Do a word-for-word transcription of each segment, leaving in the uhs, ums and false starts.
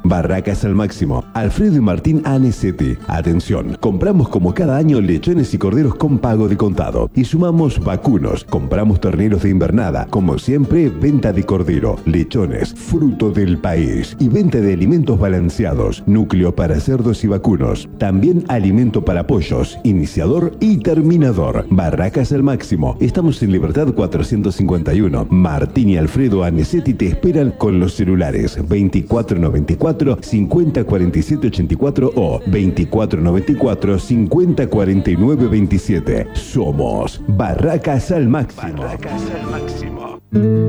Barracas al Máximo. Alfredo y Martín Anesetti. Atención, compramos como cada año lechones y corderos con pago de contado. Y sumamos vacunos. Compramos terneros de invernada. Como siempre, venta de cordero, lechones, fruto del país. Y venta de alimentos balanceados. Núcleo para cerdos y vacunos. También alimento para pollos, iniciador y terminador. Barracas al Máximo. Estamos en Libertad cuatrocientos cincuenta y uno. Martín y Alfredo Anesetti te esperan con los celulares veinticuatro noventa y cuatro, cincuenta cuarenta y siete ochenta y cuatro o veinticuatro noventa y cuatro, cincuenta cuarenta y nueve veintisiete. Somos Barracas al Máximo. Barracas al Máximo.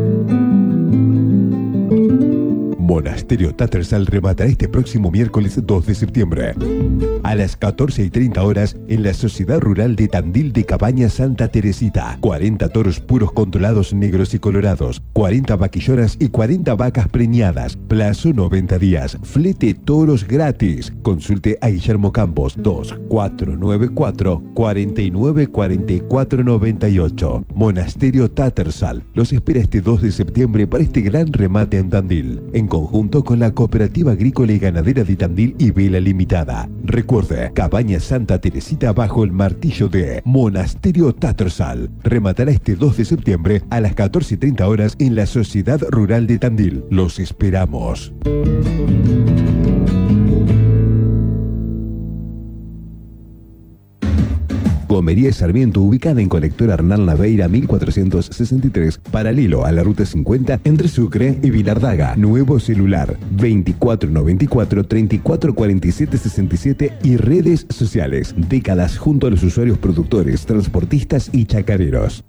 Monasterio Tattersall rematará este próximo miércoles dos de septiembre a las catorce y treinta horas en la Sociedad Rural de Tandil de Cabaña Santa Teresita. cuarenta toros puros controlados negros y colorados, cuarenta vaquillonas y cuarenta vacas preñadas. Plazo noventa días. Flete toros gratis. Consulte a Guillermo Campos dos cuatro nueve cuatro, cuatro nueve cuatro cuatro nueve ocho. Monasterio Tattersall los espera este dos de septiembre para este gran remate en Tandil, en conjunto con la Cooperativa Agrícola y Ganadera de Tandil y Vela Limitada. Recuerde, Cabaña Santa Teresita bajo el martillo de Monasterio Tattersall. Rematará este dos de septiembre a las catorce y treinta horas en la Sociedad Rural de Tandil. Los esperamos. Comería Sarmiento, ubicada en Colector Hernán Naveira mil cuatrocientos sesenta y tres, paralelo a la Ruta cincuenta entre Sucre y Vilardaga. Nuevo celular veinticuatro noventa y cuatro, treinta y cuatro cuarenta y siete sesenta y siete y redes sociales. Décadas junto a los usuarios productores, transportistas y chacareros.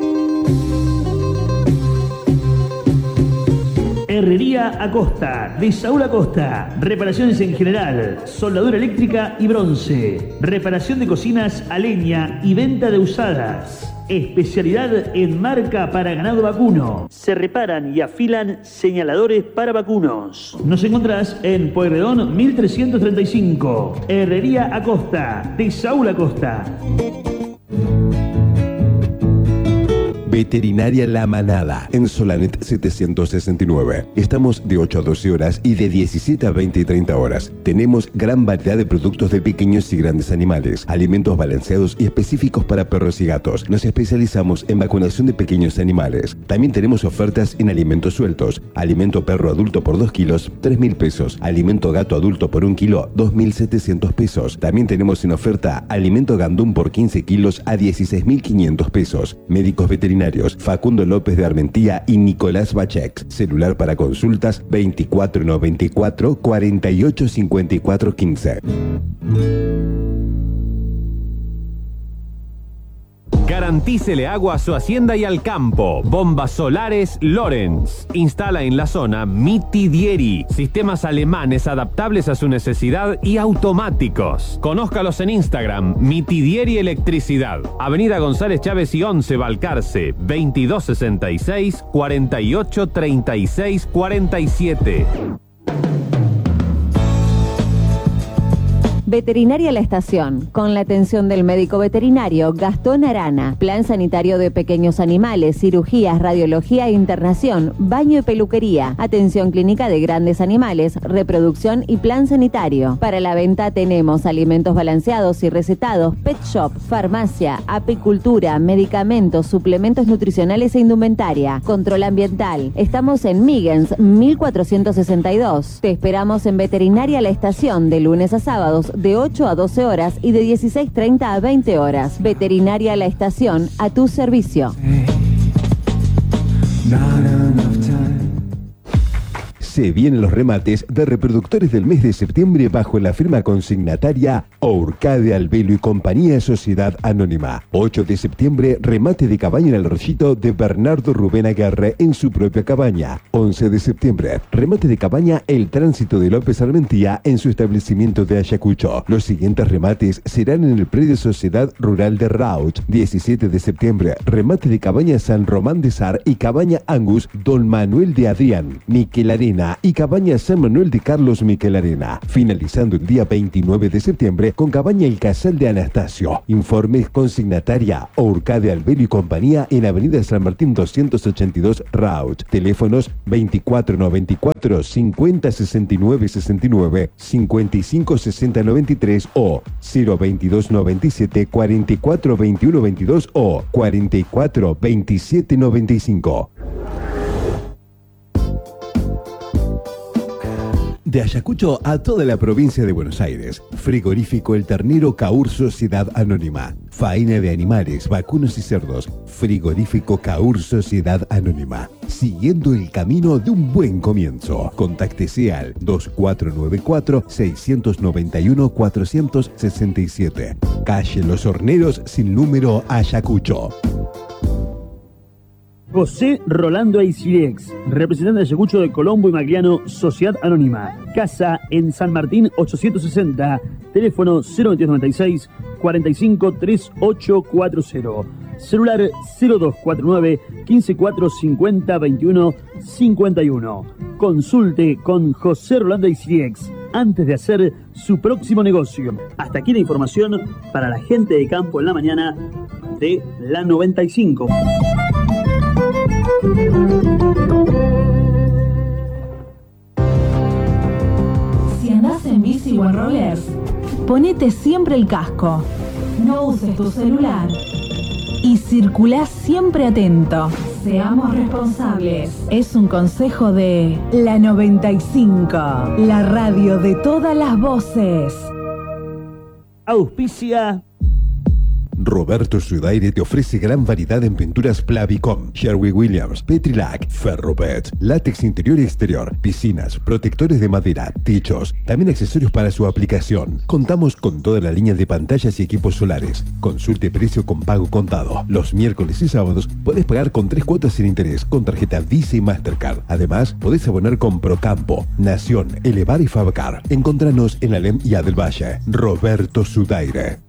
Herrería Acosta, de Saúl Acosta. Reparaciones en general, soldadura eléctrica y bronce. Reparación de cocinas a leña y venta de usadas. Especialidad en marca para ganado vacuno. Se reparan y afilan señaladores para vacunos. Nos encontrás en Pueyrredón mil trescientos treinta y cinco. Herrería Acosta, de Saúl Acosta. Veterinaria La Manada, en Solanet setecientos sesenta y nueve. Estamos de ocho a doce horas y de diecisiete a veinte y treinta horas. Tenemos gran variedad de productos de pequeños y grandes animales, alimentos balanceados y específicos para perros y gatos. Nos especializamos en vacunación de pequeños animales. También tenemos ofertas en alimentos sueltos. Alimento perro adulto por dos kilos, tres mil pesos. Alimento gato adulto por un kilo, dos mil setecientos pesos. También tenemos en oferta alimento gandún por quince kilos a dieciséis mil quinientos pesos. Médicos veterinarios Facundo López de Armentía y Nicolás Bachex. Celular para consultas veinticuatro noventa y cuatro, cuarenta y ocho cincuenta y cuatro quince. Garantícele agua a su hacienda y al campo. Bombas solares Lorenz. Instala en la zona Mitidieri. Sistemas alemanes adaptables a su necesidad y automáticos. Conózcalos en Instagram, Mitidieri Electricidad. Avenida González Chávez y once, Balcarce. veintidós sesenta y seis, cuarenta y ocho treinta y seis cuarenta y siete. Veterinaria La Estación, con la atención del médico veterinario Gastón Arana. Plan sanitario de pequeños animales, cirugías, radiología e internación, baño y peluquería. Atención clínica de grandes animales, reproducción y plan sanitario. Para la venta tenemos alimentos balanceados y recetados, pet shop, farmacia, apicultura, medicamentos, suplementos nutricionales e indumentaria. Control ambiental. Estamos en Migens mil cuatrocientos sesenta y dos. Te esperamos en Veterinaria La Estación de lunes a sábados de ocho a doce horas y de dieciséis treinta a veinte horas. Veterinaria La Estación, a tu servicio. Se vienen los remates de reproductores del mes de septiembre bajo la firma consignataria Orcade Albelo y Compañía Sociedad Anónima. ocho de septiembre, remate de cabaña en el Rollito de Bernardo Rubén Aguerre en su propia cabaña. once de septiembre, remate de cabaña El Tránsito de López Armentía en su establecimiento de Ayacucho. Los siguientes remates serán en el predio Sociedad Rural de Rauch. diecisiete de septiembre, remate de cabaña San Román de Sar y cabaña Angus Don Manuel de Adrián. Miquel Arena Arana y Cabaña San Manuel de Carlos Miquel Arena. Finalizando el día veintinueve de septiembre con Cabaña El Casal de Anastasio. Informes consignataria Urcade Albero y compañía en Avenida San Martín doscientos ochenta y dos Rauch. Teléfonos veinticuatro noventa y cuatro cincuenta sesenta y nueve sesenta y nueve, cincuenta y cinco sesenta noventa y tres o cero veintidós noventa y siete cuarenta y cuatro veintiuno veintidós o cuarenta y cuatro veintisiete noventa y cinco. De Ayacucho a toda la provincia de Buenos Aires. Frigorífico El Ternero Caur Sociedad Anónima. Faena de animales, vacunos y cerdos. Frigorífico Caur Sociedad Anónima. Siguiendo el camino de un buen comienzo. Contáctese al dos cuatro nueve cuatro, seis nueve uno, cuatro seis siete. Calle Los Horneros sin número Ayacucho. José Rolando Aisirex, representante de Ayacucho de Colombo y Magliano, Sociedad Anónima. Casa en San Martín ochocientos sesenta, teléfono cero veintidós noventa y seis, cuarenta y cinco, treinta y ocho cuarenta. Celular cero dos cuatro nueve, quince cuatro cincuenta, veintiuno cincuenta y uno. Consulte con José Rolando Aisirex antes de hacer su próximo negocio. Hasta aquí la información para la gente de campo en la mañana de la noventa y cinco. Si andás en bici o en rollers, ponete siempre el casco, no uses tu celular y circulá siempre atento. Seamos responsables. Es un consejo de la noventa y cinco, la radio de todas las voces. Auspicia Roberto Sudaire te ofrece gran variedad en pinturas Plavicom, Sherwin-Williams, Petrilac, Ferrobet, látex interior y exterior, piscinas, protectores de madera, techos, también accesorios para su aplicación. Contamos con toda la línea de pantallas y equipos solares. Consulte precio con pago contado. Los miércoles y sábados podés pagar con tres cuotas sin interés con tarjeta Visa y Mastercard. Además, podés abonar con Procampo, Nación, Elevar y Fabcar. Encontranos en Alem y Adel Valle. Roberto Sudaire.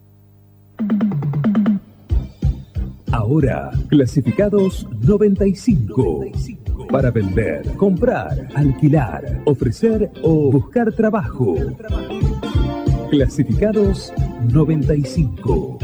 Ahora, clasificados noventa y cinco. Para vender, comprar, alquilar, ofrecer o buscar trabajo. Clasificados noventa y cinco.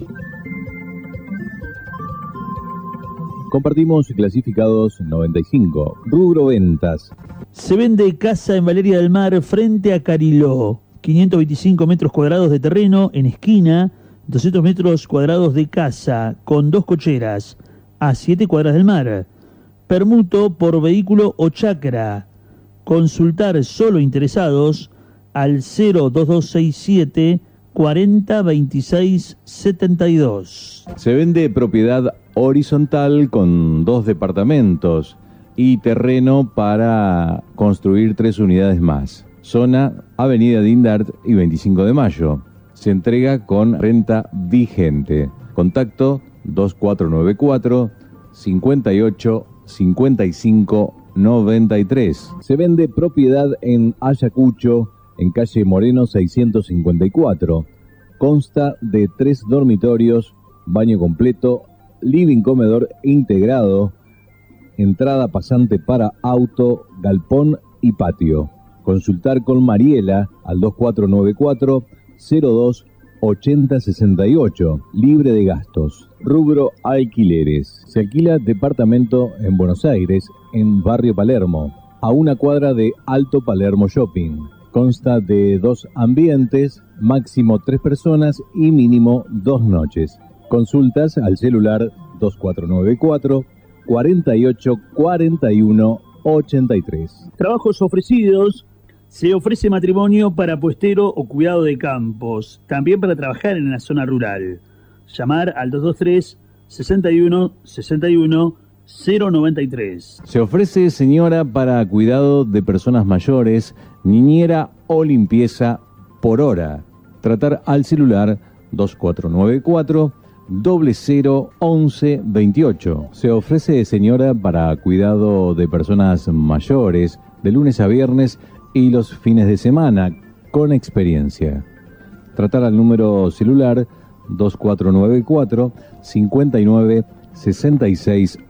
Compartimos clasificados noventa y cinco. Rubro ventas. Se vende casa en Valeria del Mar frente a Cariló. quinientos veinticinco metros cuadrados de terreno en esquina. doscientos metros cuadrados de casa con dos cocheras a siete cuadras del mar. Permuto por vehículo o chacra. Consultar solo interesados al cero dos dos seis siete, cuarenta, veintiséis, setenta y dos. Se vende propiedad horizontal con dos departamentos y terreno para construir tres unidades más. Zona Avenida Dindart y veinticinco de mayo. Se entrega con renta vigente. Contacto dos cuatro nueve cuatro, cincuenta y ocho, cincuenta y cinco, noventa y tres. Se vende propiedad en Ayacucho, en calle Moreno seiscientos cincuenta y cuatro. Consta de tres dormitorios, baño completo, living comedor integrado, entrada pasante para auto, galpón y patio. Consultar con Mariela al dos cuatro nueve cuatro, cero dos, ochenta, sesenta y ocho, libre de gastos. Rubro alquileres. Se alquila departamento en Buenos Aires, en Barrio Palermo, a una cuadra de Alto Palermo Shopping. Consta de dos ambientes, máximo tres personas y mínimo dos noches. Consultas al celular dos cuatro nueve cuatro, cuarenta y ocho, cuarenta y uno, ochenta y tres. Trabajos ofrecidos. Se ofrece matrimonio para puestero o cuidado de campos, también para trabajar en la zona rural. Llamar al dos dos tres, sesenta y uno, sesenta y uno, cero noventa y tres. Se ofrece señora para cuidado de personas mayores, niñera o limpieza por hora. Tratar al celular dos cuatro nueve cuatro, cero cero, once, veintiocho. Se ofrece señora para cuidado de personas mayores, de lunes a viernes y los fines de semana, con experiencia. Tratar al número celular dos cuatro nueve cuatro, cincuenta y nueve, sesenta y seis,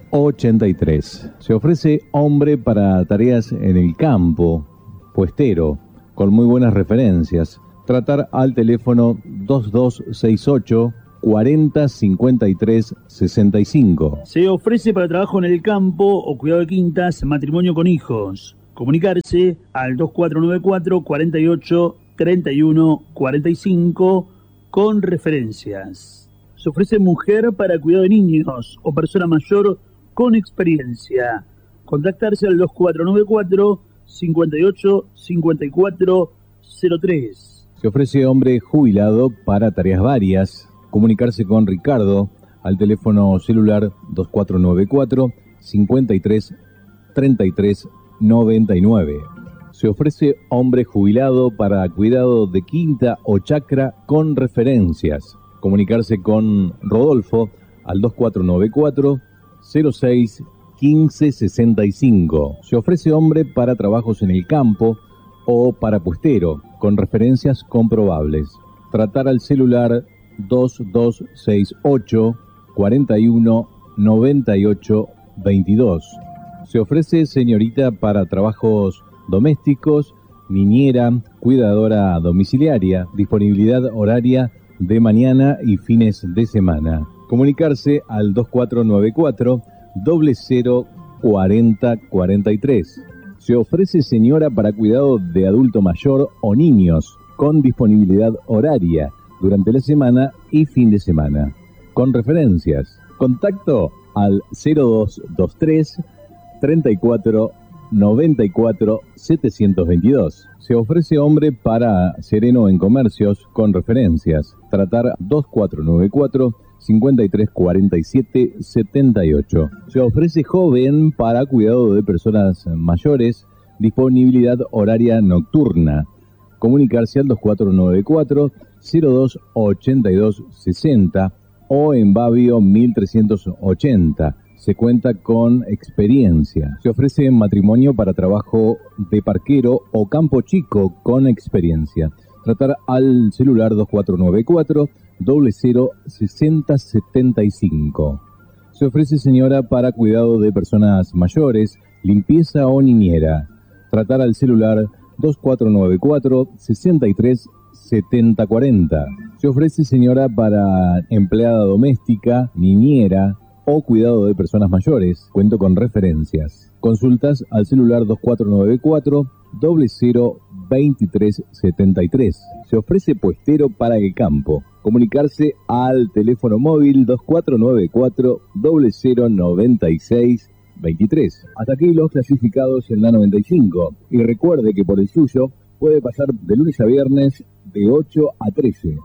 ochenta y tres. Se ofrece hombre para tareas en el campo, puestero, con muy buenas referencias. Tratar al teléfono dos dos seis ocho, cuarenta, cincuenta y tres, sesenta y cinco. Se ofrece para trabajo en el campo o cuidado de quintas, matrimonio con hijos. Comunicarse al dos cuatro nueve cuatro, cuarenta y ocho, treinta y uno, cuarenta y cinco con referencias. Se ofrece mujer para cuidado de niños o persona mayor con experiencia. Contactarse al dos cuatro nueve cuatro, cincuenta y ocho, cincuenta y cuatro, cero tres. Se ofrece hombre jubilado para tareas varias. Comunicarse con Ricardo al teléfono celular dos cuatro nueve cuatro, cincuenta y tres, treinta y tres, noventa y nueve. Se ofrece hombre jubilado para cuidado de quinta o chacra con referencias. Comunicarse con Rodolfo al dos cuatro nueve cuatro, cero seis, quince, sesenta y cinco. Se ofrece hombre para trabajos en el campo o para puestero con referencias comprobables. Tratar al celular dos dos seis ocho, cuarenta y uno, noventa y ocho, veintidós. Se ofrece señorita para trabajos domésticos, niñera, cuidadora domiciliaria, disponibilidad horaria de mañana y fines de semana. Comunicarse al dos cuatro nueve cuatro, cero cero, cuarenta, cuarenta y tres. Se ofrece señora para cuidado de adulto mayor o niños, con disponibilidad horaria durante la semana y fin de semana. Con referencias. Contacto al cero dos dos tres, treinta y cuatro, noventa y cuatro, setecientos veintidós. Se ofrece hombre para sereno en comercios con referencias. Tratar dos cuatro nueve cuatro, cincuenta y tres, cuarenta y siete, setenta y ocho. Se ofrece joven para cuidado de personas mayores, disponibilidad horaria nocturna. Comunicarse al dos cuatro nueve cuatro, cero dos, ochenta y dos, sesenta o en Babio mil trescientos ochenta. Se cuenta con experiencia. Se ofrece matrimonio para trabajo de parquero o campo chico con experiencia. Tratar al celular dos cuatro nueve cuatro, cero cero, sesenta, setenta y cinco. Se ofrece señora para cuidado de personas mayores, limpieza o niñera. Tratar al celular dos cuatro nueve cuatro, sesenta y tres, setenta, cuarenta. Se ofrece señora para empleada doméstica, niñera o cuidado de personas mayores. Cuento con referencias. Consultas al celular dos cuatro nueve cuatro, cero cero, veintitrés, setenta y tres. Se ofrece puestero para el campo. Comunicarse al teléfono móvil dos cuatro nueve cuatro, cero cero, noventa y seis, veintitrés. Hasta aquí los clasificados en la noventa y cinco. Y recuerde que por el suyo puede pasar de lunes a viernes de ocho a trece.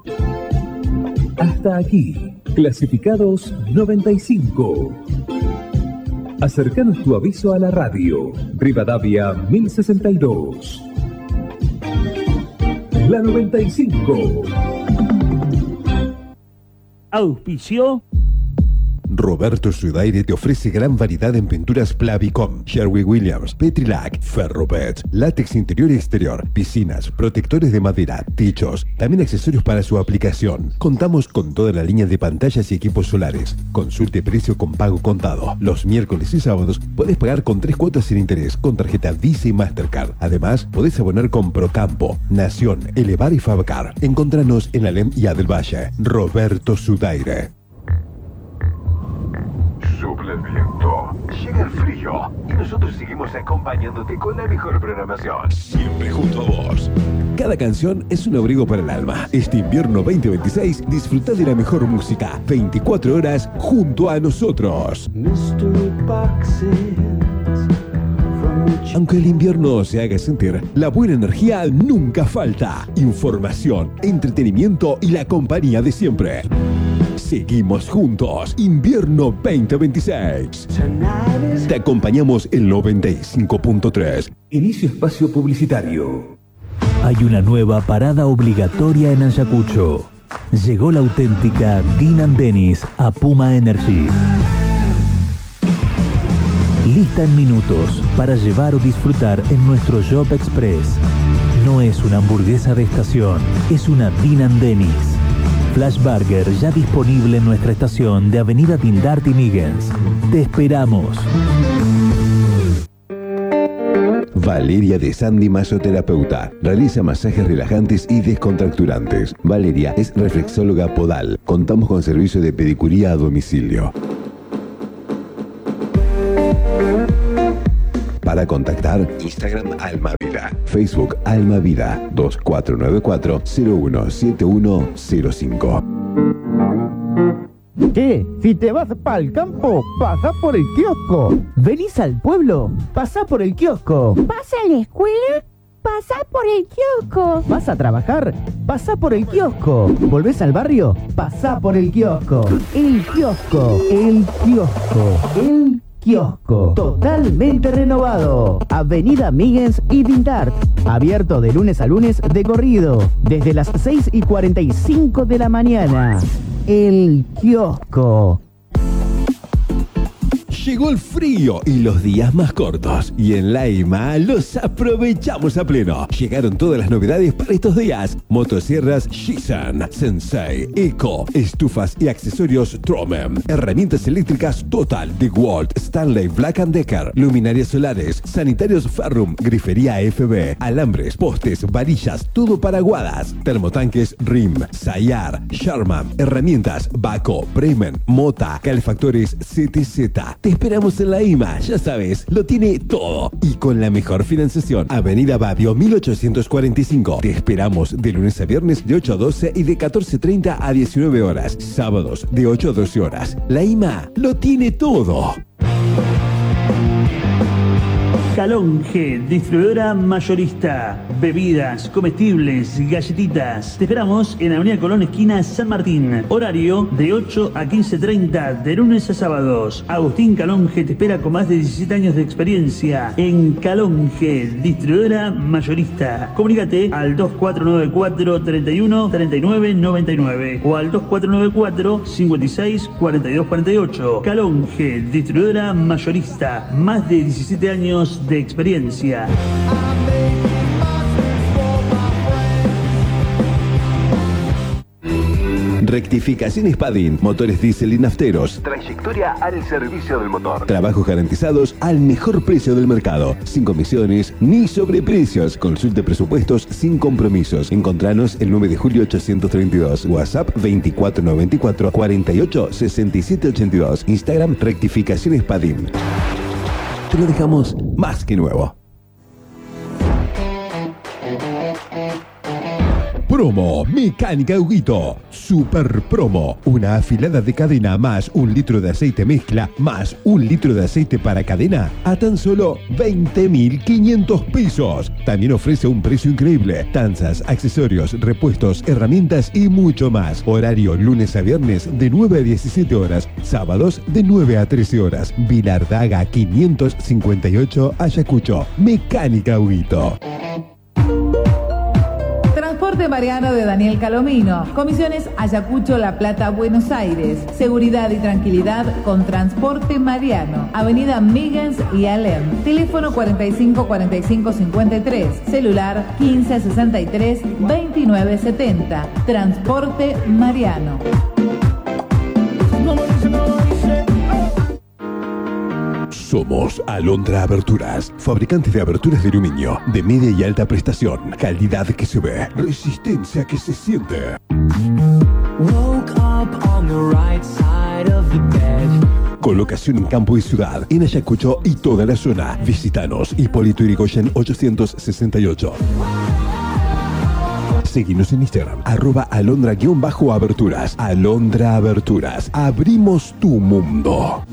Hasta aquí, clasificados noventa y cinco. Acercanos tu aviso a la radio. Rivadavia mil sesenta y dos. La noventa y cinco. Auspicio. Roberto Sudaire te ofrece gran variedad en pinturas Plavicom, Sherwin-Williams, Petrilac, Ferropets, látex interior y exterior, piscinas, protectores de madera, techos, también accesorios para su aplicación. Contamos con toda la línea de pantallas y equipos solares. Consulte precio con pago contado. Los miércoles y sábados podés pagar con tres cuotas sin interés con tarjeta Visa y Mastercard. Además, podés abonar con Procampo, Nación, Elevar y Fabcar. Encontranos en Alem y A del Valle. Roberto Sudaire. Sopla el viento, llega el frío y nosotros seguimos acompañándote con la mejor programación. Siempre junto a vos. Cada canción es un abrigo para el alma. Este invierno veinte veintiséis, disfruta de la mejor música. veinticuatro horas junto a nosotros. Aunque el invierno se haga sentir, la buena energía nunca falta. Información, entretenimiento y la compañía de siempre. Seguimos juntos. Invierno veinte veintiséis. Te acompañamos en noventa y cinco punto tres. Inicio espacio publicitario. Hay una nueva parada obligatoria en Ayacucho. Llegó la auténtica Dean and Dennis a Puma Energy. Lista en minutos para llevar o disfrutar en nuestro Shop Express. No es una hamburguesa de estación, es una Dean and Dennis. Flash Burger ya disponible en nuestra estación de Avenida Dindart y Miggins. Te esperamos. Valeria de Sandy, masoterapeuta. Realiza masajes relajantes y descontracturantes. Valeria es reflexóloga podal. Contamos con servicio de pedicuría a domicilio. Para contactar, Instagram Almavida, Facebook Almavida, dos cuatro nueve cuatro cero uno siete uno cero cinco. ¿Qué? Si te vas para el campo, pasa por el kiosco. ¿Venís al pueblo? Pasá por el kiosco. ¿Vas a la escuela? Pasá por el kiosco. ¿Vas a trabajar? Pasá por el kiosco. ¿Volvés al barrio? Pasá por el kiosco. El kiosco. El kiosco. El kiosco. Totalmente renovado. Avenida Miggins y Dindart. Abierto de lunes a lunes de corrido. Desde las seis y cuarenta y cinco de la mañana. El kiosco. Llegó el frío y los días más cortos. Y en Laima los aprovechamos a pleno. Llegaron todas las novedades para estos días. Motosierras Shisan, Sensei, Eco, estufas y accesorios Tromem. Herramientas eléctricas Total, DeWalt, Stanley, Black and Decker. Luminarias solares, sanitarios Ferrum, grifería F B, alambres, postes, varillas, todo para aguadas. Termotanques Rim, Sayar, Sharman. Herramientas Baco, Bremen, Mota, calefactores C T Z. Te esperamos en la I M A, ya sabes, lo tiene todo. Y con la mejor financiación. Avenida Badio mil ochocientos cuarenta y cinco. Te esperamos de lunes a viernes de ocho a doce y de catorce treinta a diecinueve horas. Sábados de ocho a doce horas. La I M A lo tiene todo. Calonge, distribuidora mayorista. Bebidas, comestibles, galletitas. Te esperamos en Avenida Colón, esquina San Martín. Horario de ocho a quince treinta, de lunes a sábados. Agustín Calonge te espera con más de diecisiete años de experiencia en Calonge, distribuidora mayorista. Comunícate al dos cuatro nueve cuatro, treinta y uno, treinta y nueve, noventa y nueve o al dos cuatro nueve cuatro, cincuenta y seis, cuarenta y dos cuarenta y ocho. Calonge, distribuidora mayorista. Más de diecisiete años de experiencia. Rectificaciones Padin, motores diésel y nafteros. Trayectoria al servicio del motor. Trabajos garantizados al mejor precio del mercado. Sin comisiones ni sobreprecios. Consulte presupuestos sin compromisos. Encontranos el nueve de julio ochocientos treinta y dos. WhatsApp veinticuatro noventa y cuatro, cuarenta y ocho, sesenta y siete ochenta y dos. Instagram Rectificaciones Padin. Te lo dejamos más que nuevo. Promo Mecánica Huguito. Super promo. Una afilada de cadena más un litro de aceite mezcla más un litro de aceite para cadena a tan solo veinte mil quinientos pesos. También ofrece un precio increíble. Tanzas, accesorios, repuestos, herramientas y mucho más. Horario lunes a viernes de nueve a diecisiete horas. Sábados de nueve a trece horas. Vilardaga quinientos cincuenta y ocho, Ayacucho. Mecánica Huguito. Transporte Mariano de Daniel Calomino. Comisiones Ayacucho, La Plata, Buenos Aires. Seguridad y tranquilidad con Transporte Mariano. Avenida Miggins y Alem. Teléfono cuarenta y cinco, cuarenta y cinco, cincuenta y tres. Celular quince, sesenta y tres, veintinueve, setenta. Transporte Mariano. Somos Alondra Aberturas, fabricantes de aberturas de aluminio, de media y alta prestación, calidad que se ve, resistencia que se siente. Colocación en campo y ciudad, en Ayacucho y toda la zona. Visítanos, Hipólito Yrigoyen ochocientos sesenta y ocho. Seguinos en Instagram, arroba alondra-aberturas. Alondra Aberturas, abrimos tu mundo.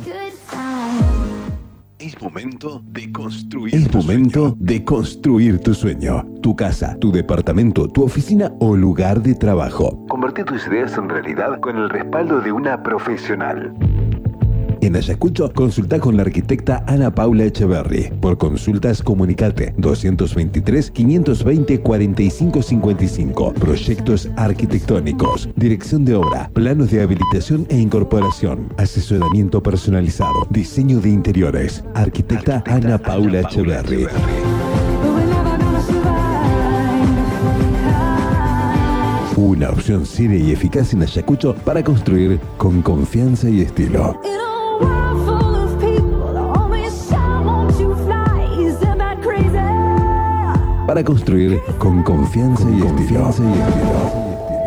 Es momento de construir. Es momento de construir tu sueño. Tu casa, tu departamento, tu oficina o lugar de trabajo. Convertir tus ideas en realidad con el respaldo de una profesional. En Ayacucho, consulta con la arquitecta Ana Paula Echeverry. Por consultas, comunicate doscientos veintitrés, quinientos veinte, cuarenta y cinco cincuenta y cinco. Proyectos arquitectónicos, dirección de obra, planos de habilitación e incorporación, asesoramiento personalizado, diseño de interiores. Arquitecta, arquitecta Ana, Ana Paula, Paula Echeverry. Una opción seria y eficaz en Ayacucho para construir con confianza y estilo. Para construir con confianza y estilo. Confianza y estilo.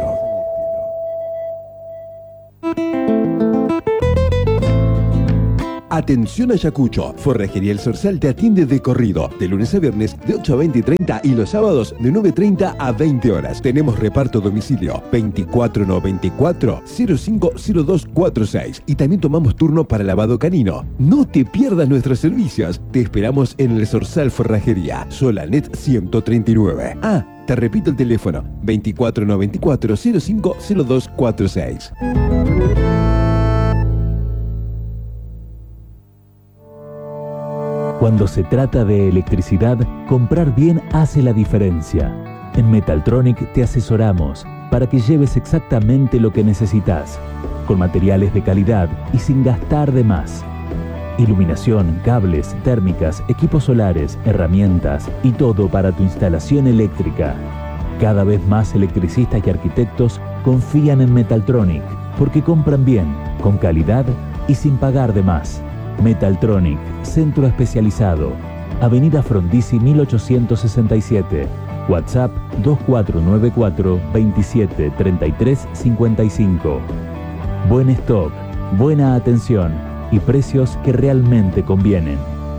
Atención Ayacucho, Forrajería El Zorzal te atiende de corrido, de lunes a viernes de ocho a veinte y treinta y los sábados de nueve y treinta a veinte horas. Tenemos reparto a domicilio veinticuatro noventa y cuatro cero cinco cero dos cuatro seis y también tomamos turno para lavado canino. No te pierdas nuestros servicios, te esperamos en El Zorzal Forrajería, Solanet ciento treinta y nueve. Ah, te repito el teléfono, veinticuatro noventa y cuatro cero cinco cero dos cuatro seis. Cuando se trata de electricidad, comprar bien hace la diferencia. En Metaltronic te asesoramos para que lleves exactamente lo que necesitas, con materiales de calidad y sin gastar de más. Iluminación, cables, térmicas, equipos solares, herramientas y todo para tu instalación eléctrica. Cada vez más electricistas y arquitectos confían en Metaltronic porque compran bien, con calidad y sin pagar de más. Metaltronic, centro especializado. Avenida Frondizi mil ochocientos sesenta y siete. WhatsApp dos cuatro nueve cuatro veintisiete treinta y tres cincuenta y cinco. Buen stock, buena atención y precios que realmente convienen.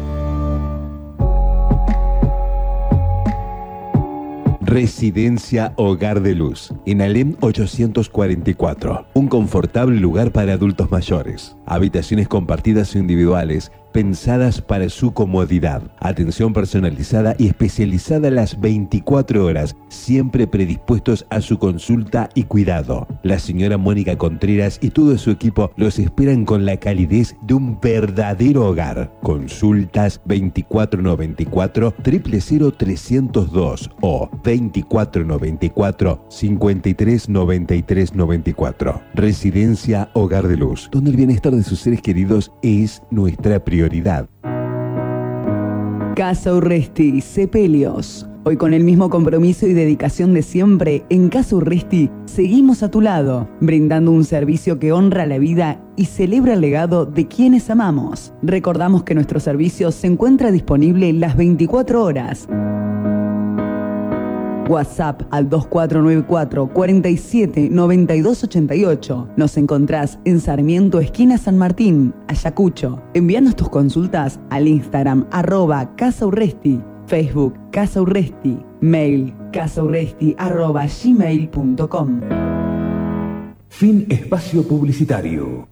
Residencia Hogar de Luz, en Alem ochocientos cuarenta y cuatro. Un confortable lugar para adultos mayores. Habitaciones compartidas o individuales, pensadas para su comodidad. Atención personalizada y especializada las veinticuatro horas, siempre predispuestos a su consulta y cuidado. La señora Mónica Contreras y todo su equipo los esperan con la calidez de un verdadero hogar. Consultas veinticuatro noventa y cuatro cero cero trescientos dos o veinticuatro noventa y cuatro cincuenta y tres noventa y tres noventa y cuatro. Residencia Hogar de Luz, donde el bienestar de sus seres queridos es nuestra prioridad. Casa Urresti, Sepelios. Hoy con el mismo compromiso y dedicación de siempre, en Casa Urresti seguimos a tu lado, brindando un servicio que honra la vida y celebra el legado de quienes amamos. Recordamos que nuestro servicio se encuentra disponible las veinticuatro horas. WhatsApp al dos cuatro nueve cuatro cuarenta y siete noventa y dos ochenta y ocho. Nos encontrás en Sarmiento, esquina San Martín, Ayacucho. Envíanos tus consultas al Instagram arroba Casa Urresti, Facebook Casa Urresti, mail casaurresti arroba gmail punto com. Fin espacio publicitario.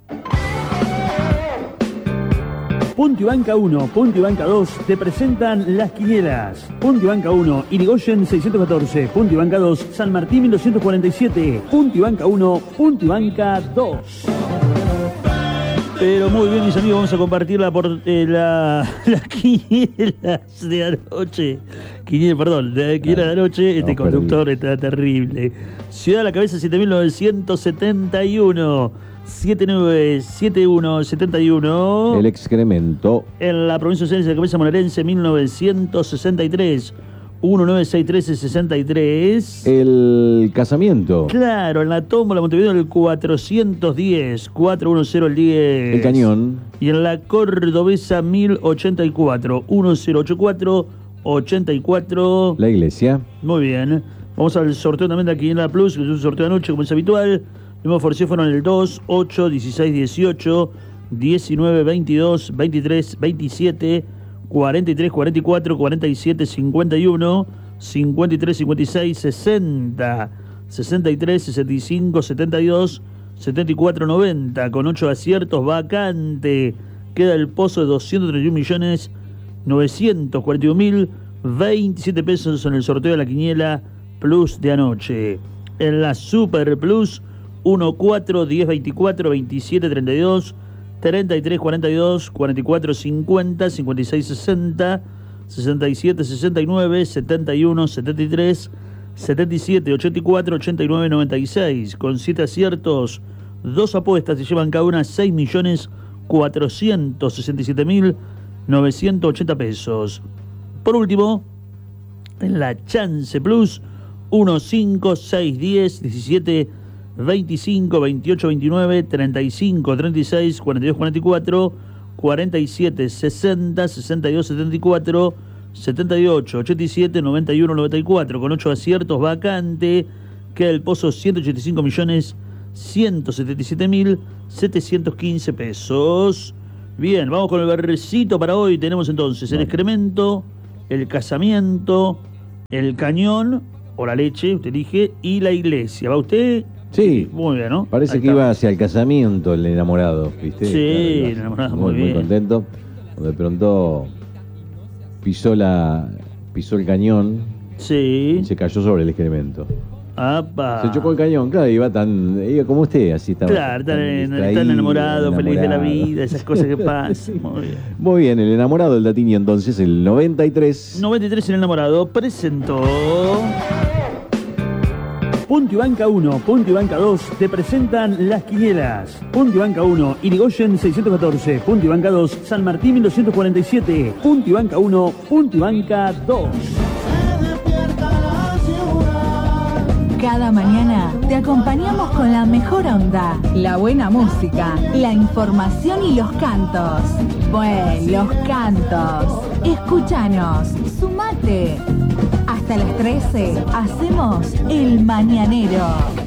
Punto y Banca uno, Punto y Banca dos te presentan las quinielas. Punto y Banca uno, Irigoyen seiscientos catorce. Punto y Banca dos, San Martín mil doscientos cuarenta y siete. Punto y Banca uno, Punto y Banca dos. Pero muy bien, mis amigos, vamos a compartir la, por, eh, la, las quinielas de anoche. Quiniela, perdón, de quiniela de anoche. Este no, conductor está terrible. Ciudad de la Cabeza siete mil novecientos setenta y uno. siete nueve siete uno siete uno. El excremento. En la provincia de la Cabeza Bonaerense mil novecientos sesenta y tres. uno nueve seis uno tres sesenta y tres. El casamiento. Claro, en la tómbola Montevideo el cuatrocientos diez. cuatrocientos diez el diez. El cañón. Y en la cordobesa mil ochenta y cuatro. uno cero ocho cuatro ochenta y cuatro. La iglesia. Muy bien. Vamos al sorteo también de aquí en la Plus, que es un sorteo de anoche como es habitual. Los números forcidos fueron el dos, ocho, dieciséis, dieciocho, diecinueve, veintidós, veintitrés, veintisiete, cuarenta y tres, cuarenta y cuatro, cuarenta y siete, cincuenta y uno, cincuenta y tres, cincuenta y seis, sesenta, sesenta y tres, sesenta y cinco, setenta y dos, setenta y cuatro, noventa. Con ocho aciertos, vacante. Queda el pozo de doscientos treinta y un millones novecientos cuarenta y un mil veintisiete pesos en el sorteo de la quiniela Plus de anoche. En la Super Plus, uno, cuatro, diez, veinticuatro, veintisiete, treinta y dos, treinta y tres, cuarenta y dos, cuarenta y cuatro, cincuenta, cincuenta y seis, sesenta, sesenta y siete, sesenta y nueve, setenta y uno, setenta y tres, setenta y siete, ochenta y cuatro, ochenta y nueve, noventa y seis. Con siete aciertos, dos apuestas se llevan cada una seis millones cuatrocientos sesenta y siete mil novecientos ochenta pesos. Por último, en la Chance Plus, uno cinco seis diez diecisiete veinticinco veintiocho veintinueve treinta y cinco treinta y seis cuarenta y dos cuarenta y cuatro cuarenta y siete sesenta sesenta y dos setenta y cuatro setenta y ocho ochenta y siete noventa y uno noventa y cuatro con ocho aciertos vacante. Queda el pozo ciento ochenta y cinco millones ciento setenta y siete mil setecientos quince pesos. Bien, vamos con el versito para hoy. Tenemos entonces el excremento, el casamiento, el cañón o la leche, usted elige, y la iglesia. ¿Va usted? Sí. Muy bien, ¿no? Parece Ahí que está. iba hacia el casamiento el enamorado, ¿viste? Sí, Claro, el enamorado, muy, muy muy bien. contento. De pronto pisó la pisó el cañón Sí. y se cayó sobre el excremento. Apa. Se chocó el cañón, claro, iba tan iba como usted, así estaba. Claro, tan, en- distraído, tan enamorado, feliz de la enamorado. vida, esas cosas que pasan. Muy bien. Muy bien, el enamorado del Datini entonces, el noventa y tres. noventa y tres el enamorado presentó. Punto y Banca uno, Punto y Banca dos te presentan las quinielas. Punto y Banca uno, Irigoyen seiscientos catorce. Punto y Banca dos, San Martín mil doscientos cuarenta y siete. Punto y Banca uno, Punto y Banca dos. Cada mañana te acompañamos con la mejor onda, la buena música, la información y los cantos. Bueno, los cantos. Escúchanos, sumate. Hasta las trece hacemos El Mañanero.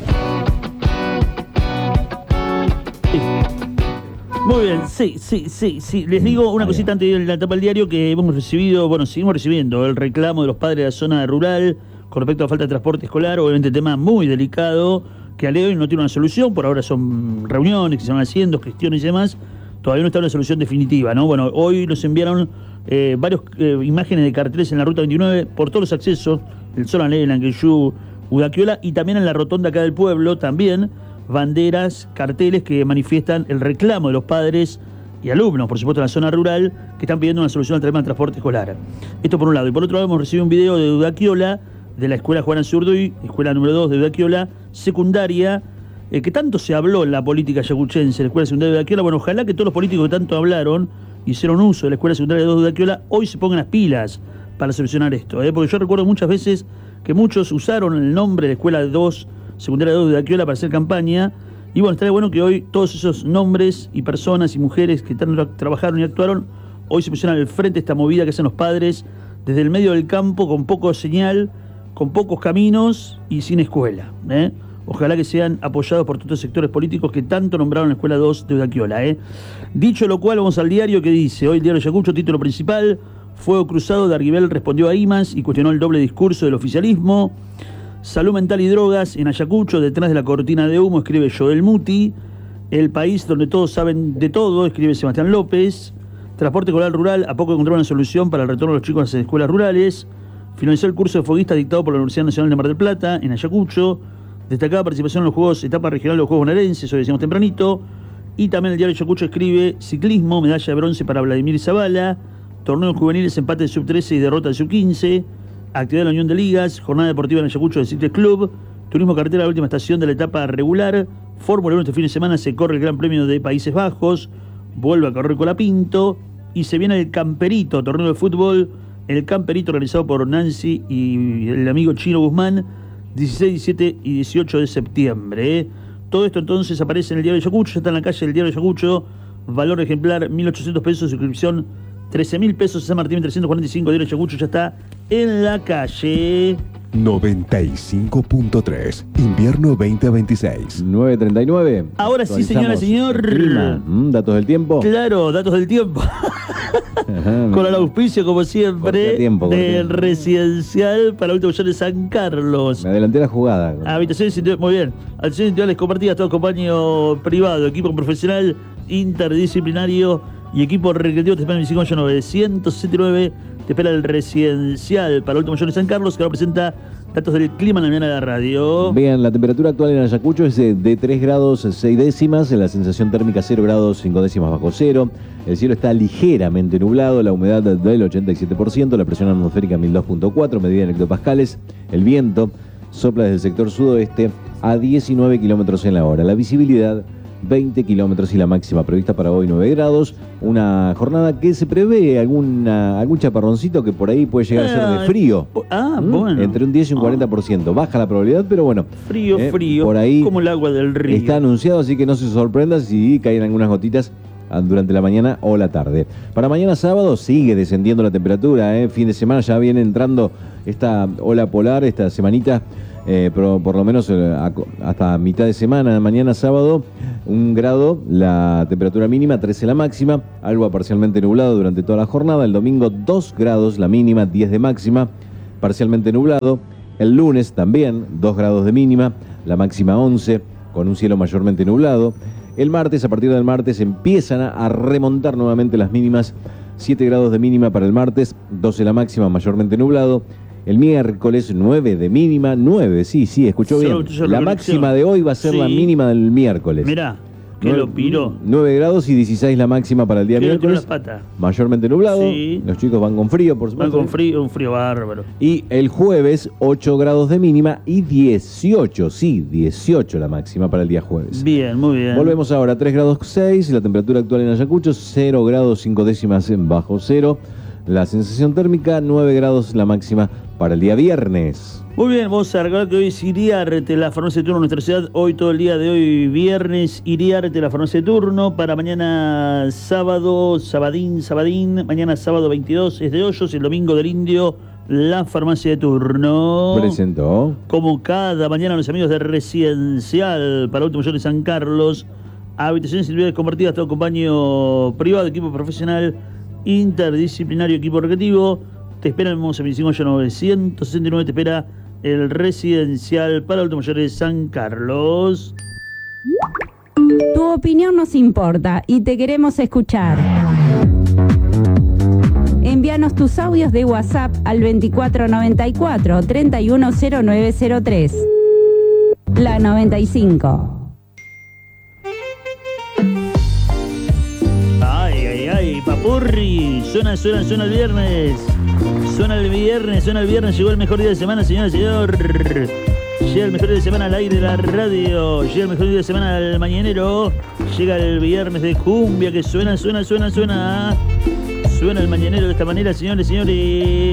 Muy bien, sí, sí, sí, sí. Les digo una cosita antes de la etapa del diario que hemos recibido, bueno, seguimos recibiendo el reclamo de los padres de la zona rural con respecto a la falta de transporte escolar, obviamente tema muy delicado, que al día de hoy no tiene una solución, por ahora son reuniones que se van haciendo, gestiones y demás, todavía no está una solución definitiva, ¿no? Bueno, hoy nos enviaron eh, varias eh, imágenes de carteles en la ruta veintinueve por todos los accesos, el Solanel, Anqueyú, Udaquiola y también en la rotonda acá del pueblo, también banderas, carteles que manifiestan el reclamo de los padres y alumnos, por supuesto, en la zona rural, que están pidiendo una solución al tema del transporte escolar. Esto por un lado. Y por otro lado hemos recibido un video de Udaquiola, de la escuela Juana Zurduy, escuela número dos de Udaquiola, secundaria, eh, que tanto se habló en la política yacuchense, la escuela secundaria de Udaquiola. Bueno, ojalá que todos los políticos que tanto hablaron, hicieron uso de la escuela secundaria dos de Udaquiola, hoy se pongan las pilas para solucionar esto, ¿eh? Porque yo recuerdo muchas veces que muchos usaron el nombre de escuela dos, secundaria dos de Udaquiola para hacer campaña, y bueno, estaría bueno que hoy todos esos nombres y personas y mujeres que tanto trabajaron y actuaron, hoy se pusieron al frente de esta movida que hacen los padres desde el medio del campo, con poco señal, con pocos caminos y sin escuela, ¿eh? Ojalá que sean apoyados por todos los sectores políticos que tanto nombraron la escuela dos de Udaquiola, ¿eh? Dicho lo cual, vamos al diario que dice, hoy el diario Ayacucho, título principal, Fuego Cruzado, de Arguibel respondió a Imas y cuestionó el doble discurso del oficialismo. Salud mental y drogas en Ayacucho, detrás de la cortina de humo, escribe Joel Muti. El país donde todos saben de todo, escribe Sebastián López. Transporte escolar rural, a poco de encontrar una solución para el retorno de los chicos a las escuelas rurales. Finalizó el curso de foguista dictado por la Universidad Nacional de Mar del Plata, en Ayacucho. Destacada participación en los Juegos, etapa regional de los Juegos bonaerenses, hoy decíamos tempranito. Y también el diario Ayacucho escribe ciclismo, medalla de bronce para Vladimir Zavala. Torneos juveniles, empate de sub trece y derrota de sub quince. Actividad de la Unión de Ligas, jornada deportiva en Ayacucho del Cycles Club. Turismo carretera, la última estación de la etapa regular. Fórmula uno este fin de semana se corre el Gran Premio de Países Bajos. Vuelve a correr Colapinto. Y se viene el Camperito, torneo de fútbol. El Camperito organizado por Nancy y el amigo Chino Guzmán. dieciséis, diecisiete y dieciocho de septiembre. ¿eh? Todo esto entonces aparece en el diario de Ayacucho. Ya está en la calle del diario de Ayacucho. Valor ejemplar mil ochocientos pesos. Suscripción trece mil pesos. San Martín trescientos cuarenta y cinco. Diario de Ayacucho ya está en la calle. noventa y cinco punto tres, invierno veinte veintiséis. nueve treinta y nueve. Ahora sí, señora, señor. Clima. Mm, datos del tiempo. Claro, datos del tiempo. Con el auspicio, como siempre, tiempo, del residencial para adultos mayores de San Carlos. Me adelanté la jugada. Habitaciones individuales, muy bien. Habitaciones individuales compartidas, todo compañero privado, equipo profesional, interdisciplinario y equipo recreativo. Te espera en veinticinco ocho novecientos sesenta y nueve. Te espera el residencial para adultos mayores de San Carlos, que ahora presenta datos del clima en la mañana de la radio. Bien, la temperatura actual en Ayacucho es de, de tres grados seis décimas, la sensación térmica cero grados cinco décimas bajo cero. El cielo está ligeramente nublado, la humedad del ochenta y siete por ciento, la presión atmosférica mil dos punto cuatro, medida en hectopascales. El viento sopla desde el sector sudoeste a diecinueve kilómetros en la hora. La visibilidad veinte kilómetros y la máxima prevista para hoy nueve grados. Una jornada que se prevé alguna, algún chaparroncito que por ahí puede llegar a ser de frío. Ah, ¿Mm? bueno. Entre un diez y un cuarenta por ciento. Baja la probabilidad, pero bueno. Frío, eh, frío. Por ahí como el agua del río. está anunciado, así que no se sorprenda si caen algunas gotitas durante la mañana o la tarde. Para mañana sábado sigue descendiendo la temperatura, ¿eh? Fin de semana ya viene entrando esta ola polar, esta semanita, eh, pero por lo menos eh, hasta mitad de semana. Mañana sábado, un grado la temperatura mínima, trece la máxima, algo parcialmente nublado durante toda la jornada. El domingo, dos grados la mínima, diez de máxima, parcialmente nublado. El lunes también, dos grados de mínima, la máxima once, con un cielo mayormente nublado. El martes, a partir del martes, empiezan a remontar nuevamente las mínimas. siete grados de mínima para el martes, doce la máxima, mayormente nublado. El miércoles, nueve de mínima, nueve, sí, sí, escuchó bien. La máxima de hoy va a ser sí. la mínima del miércoles. Mirá, que lo piró. nueve grados y dieciséis la máxima para el día Que lo miércoles. tiró las patas. Mayormente nublado. Sí. Los chicos van con frío, por Van supuesto. con frío, un frío bárbaro. Y el jueves, ocho grados de mínima y dieciocho, sí, dieciocho la máxima para el día jueves. Bien, muy bien. Volvemos ahora, tres grados seis, la temperatura actual en Ayacucho, cero grados cinco décimas en bajo cero. La sensación térmica, nueve grados la máxima para el día viernes. Muy bien, vamos a recordar que hoy es Iriarte, la farmacia de turno en nuestra ciudad. Hoy, todo el día de hoy, viernes, Iriarte, la farmacia de turno. Para mañana sábado, sabadín, sabadín. Mañana sábado veintidós es de Hoyos. El domingo del Indio, la farmacia de turno. Presentó. Como cada mañana, los amigos de Residencial para Auto Mayor de San Carlos. Habitaciones individuales compartidas, todo con baño privado, equipo profesional, interdisciplinario, equipo recreativo. Te espera el veinticinco ochenta y nueve novecientos sesenta y nueve, te espera el Residencial para Adultos Mayores de San Carlos. Tu opinión nos importa y te queremos escuchar. Envíanos tus audios de WhatsApp al veinticuatro noventa y cuatro, treinta y uno cero nueve cero tres. La noventa y cinco. Ay, ay, ay, papurri. Suena, suena, suena el viernes. Suena el viernes, suena el viernes. Llegó el mejor día de semana, señora y señor. Llega el mejor día de semana al aire de la radio. Llega el mejor día de semana al mañanero. Llega el viernes de cumbia que suena, suena, suena, suena. Suena el mañanero de esta manera, señores y señores.